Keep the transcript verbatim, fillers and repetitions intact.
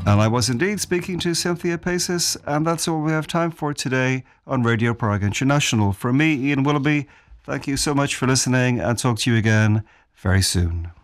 And I was indeed speaking to Cynthia Paces, and that's all we have time for today on Radio Prague International. From me, Ian Willoughby, thank you so much for listening, and talk to you again very soon.